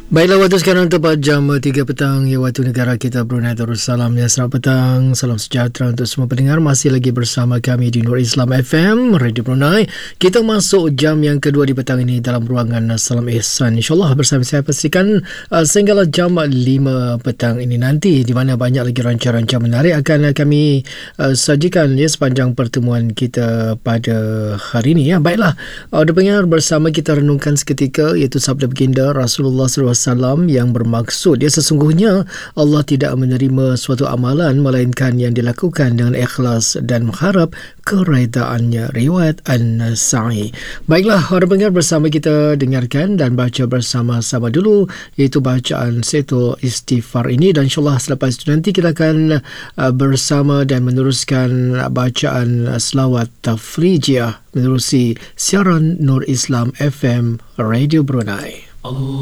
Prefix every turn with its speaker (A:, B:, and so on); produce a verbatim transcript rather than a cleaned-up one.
A: Baiklah, waktu sekarang tepat jam tiga petang ya, waktu negara kita Brunei Darussalam. Ya, selamat petang, salam sejahtera untuk semua pendengar. Masih lagi bersama kami di Nur Islam F M Radio Brunei. Kita masuk jam yang kedua di petang ini dalam ruangan Salam Ihsan, InsyaAllah bersama saya pastikan uh, sehinggalah jam lima petang ini nanti, di mana banyak lagi rancangan-rancangan menarik akan kami uh, sajikan ya sepanjang pertemuan kita pada hari ini. Ya, baiklah, uh, pendengar, bersama kita renungkan seketika iaitu sabda baginda Rasulullah sallallahu alaihi wasallam yang bermaksud ya sesungguhnya Allah tidak menerima suatu amalan melainkan yang dilakukan dengan ikhlas dan mengharap keredaannya. Riwayat An-Nasa'i. Baiklah, orang pendengar, bersama kita dengarkan dan baca bersama-sama dulu iaitu bacaan Seto Istighfar ini, dan insyaAllah selepas itu nanti kita akan uh, bersama dan meneruskan bacaan selawat tafrijiyah menerusi siaran Nur Islam F M Radio Brunei. Allah